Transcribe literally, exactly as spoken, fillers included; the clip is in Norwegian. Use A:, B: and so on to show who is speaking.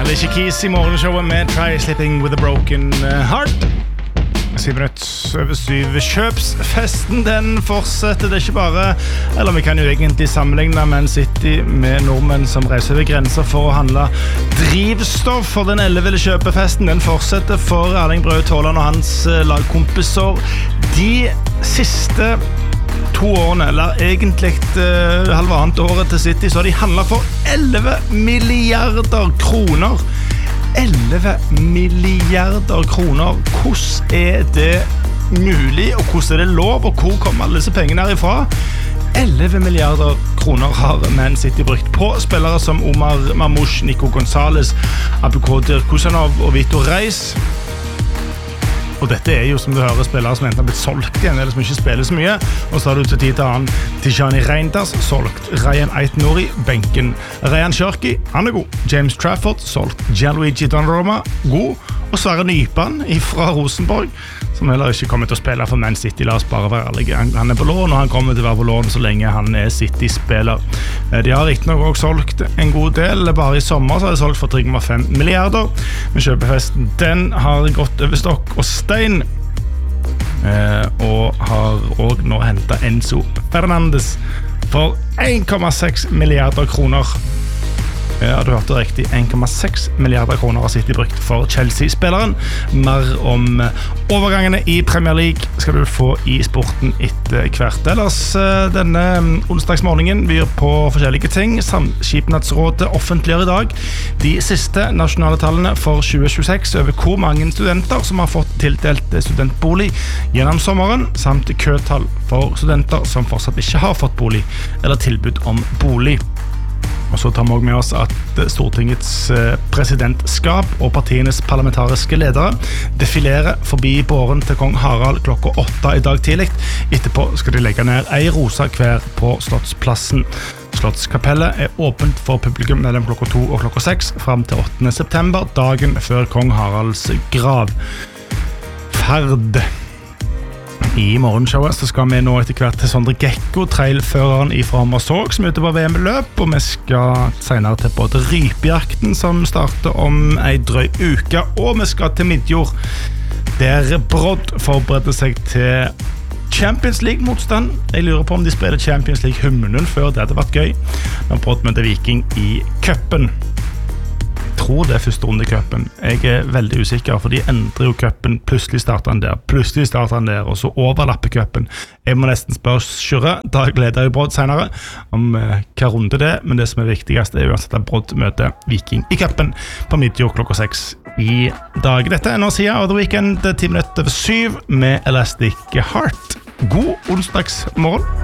A: Alicia Keys I morgenshowet med Try Sleeping with a Broken Heart. syv minutter over syv. Kjøpsfesten, den fortsetter. Det er ikke bare, eller vi kan jo egentlig sammenligne Man City med nordmenn som reiser over grenser for å handle drivstoff. For den elleville kjøpefesten, den fortsetter for Erling Braut Haaland og hans lagkompiser. De siste to årene, eller egentlig uh, halvannet året til City, så har de handlet for elleve milliarder kroner. elleve milliarder kroner. Hvordan er det mulig, og hvordan er det lov, og hvor kommer alle disse pengene herifra? elleve milliarder kroner har Man City brukt på spillere som Omar Mamouche, Nico Gonzalez, Aboukodir Kusanov og Vito Reis. Og dette er jo, som du hører, spillere som enten har blitt solgt igjen, eller som ikke spiller så mye. Og så har du til tid til annen Tijani Reinders, solgt. Ryan Ait-Nouri, benken. Ryan Cherki, han er god. James Trafford, solgt. Gianluigi Donnarumma, god. Og Sverre Nypan fra Rosenborg, som heller ikke kommer til å spille for Man City. La oss bare være ærlige. Han er på lån, og han kommer til å være på lån så lenge han er City-spiller. De har riktig nok også solgt en god del. Bare I sommer så har de solgt for tre komma fem milliarder. Men kjøpefesten, den har gått over stokk og stein. Eh, og har også nå hentet Enzo Fernandes for en komma seks milliarder kroner. Ja, du hørte riktig. en komma seks milliarder kroner har City brukt for Chelsea-spilleren. Mer om overgangene I Premier League skal du få I sporten etter hvert. Ellers denne onsdagsmorgenen byr på forskjellige ting. Samskipnadsrådet offentliggjør I dag de siste nasjonale tallene for tjue tjueseks over hvor mange studenter som har fått tildelt studentbolig gjennom sommeren, samt køtall for studenter som fortsatt ikke har fått bolig eller tilbud om bolig. Og så tar vi også med oss at Stortingets presidentskap og partienes parlamentariske ledere defilerer forbi båren til kong Harald klokka åtte I dag tidlig. Etterpå skal de legge ned ei rosa hver på Slottsplassen. Slottskapellet er åpent for publikum mellom klokka to og klokka seks frem til åttende september, dagen før kong Haralds gravferd. I morgenshowet så skal vi nå etter hvert til Sondre Gekko, trailføreren fra Hommersåk, som er ute på V M-løp, og vi skal senere til både Rypejakten, som starter om en drøy uke, og vi skal til Midjord, der Brodd forbereder seg til Champions League-motstand. Jeg lurer på om de spiller Champions League-hymnen før, det hadde vært gøy, når Brodd møter Viking I cupen. Jeg tror det er første runde I cupen. Jeg er veldig usikker, for de endrer jo cupen. Plutselig starter han der, plutselig starter han der, og så overlapper cupen. Jeg må nesten spørre Sjurre, da gleder jeg Brodd senere, om uh, hva runde det er, men det som er viktigst er uansett at Brodd møter Viking I cupen på Midjord klokka seks I dag. Dette er nå siden av The Weekend, ti minutter over syv med Elastic Heart. God onsdagsmorgen.